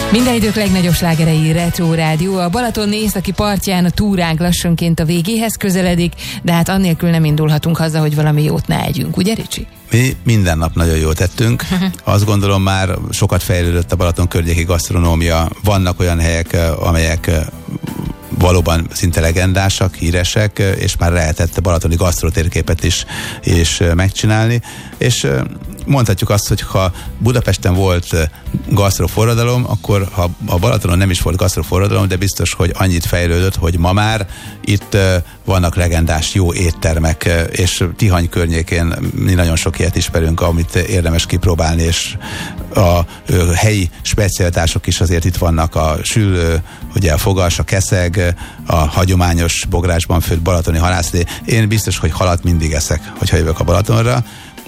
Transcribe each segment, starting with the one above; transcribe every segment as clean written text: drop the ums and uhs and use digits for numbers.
Minden idők legnagyobb slágerei Retro Rádió. A Balaton északi partján a túránk lassanként a végéhez közeledik, de hát annélkül nem indulhatunk haza, hogy valami jót ne együnk, ugye Ricsi? Mi minden nap nagyon jót tettünk. Azt gondolom, már sokat fejlődött a Balaton környéki gasztronómia. Vannak olyan helyek, amelyek valóban szinte legendásak, híresek, és már lehetett a balatoni gasztrotérképet is megcsinálni. És mondhatjuk azt, hogy ha Budapesten volt gasztroforradalom, akkor ha a Balatonon nem is volt gasztroforradalom, de biztos, hogy annyit fejlődött, hogy ma már itt vannak legendás jó éttermek, és Tihany környékén mi nagyon sok ilyet ismerünk, amit érdemes kipróbálni, és a helyi specialitások is azért itt vannak, a sül, ugye a fogas, a keszeg, a hagyományos bográsban főtt balatoni halászlé. Én biztos, hogy halat mindig eszek, hogyha jövök a Balatonra,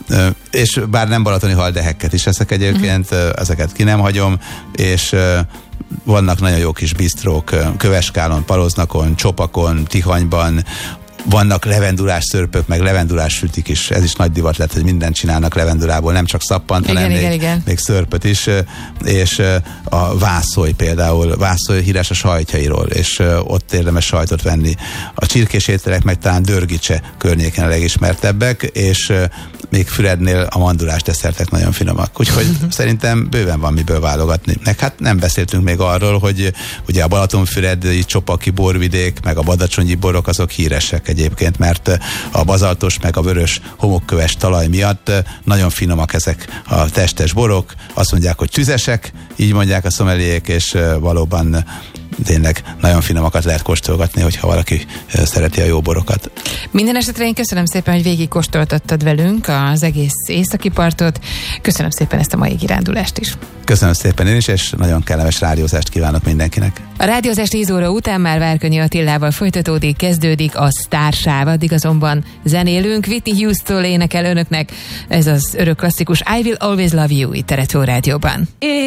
és bár nem balatoni hal, de hekket is eszek egyébként, ezeket ki nem hagyom, és vannak nagyon jó kis bistrók Köveskálon, Paloznakon, Csopakon, Tihanyban, vannak levendulás szörpök, meg levendulás sütik is. Ez is nagy divat lett, hogy mindent csinálnak levendulából, nem csak szappant, hanem még szörpöt is. És a Vászolj például, Vászolj híres a sajtjairól, és ott érdemes sajtot venni. A csirkés ételek meg talán Dörgicse környéken a legismertebbek, és még Fürednél a mandulás desszertek nagyon finomak. Úgyhogy szerintem bőven van miből válogatni. Meg hát nem beszéltünk még arról, hogy ugye a Balatonfüredi csopaki borvidék, meg a badacsonyi borok azok híresek egyébként, mert a bazaltos meg a vörös homokköves talaj miatt nagyon finomak ezek a testes borok. Azt mondják, hogy tüzesek, így mondják a szomeliék, és valóban tényleg nagyon finomakat lehet kóstolgatni, hogyha valaki szereti a jó borokat. Minden esetre én köszönöm szépen, hogy végig kóstoltattad velünk az egész északi partot. Köszönöm szépen ezt a mai kirándulást is. Köszönöm szépen én is, és nagyon kellemes rádiózást kívánok mindenkinek. A rádiózás 10 óra után már Várkonyi Attilával folytatódik, kezdődik a sztársáv, addig azonban zenélünk. Whitney Houston énekel önöknek, ez az örök klasszikus I Will Always Love You itt a Retro Rádióban.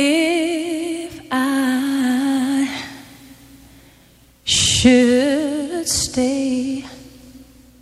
If I should stay,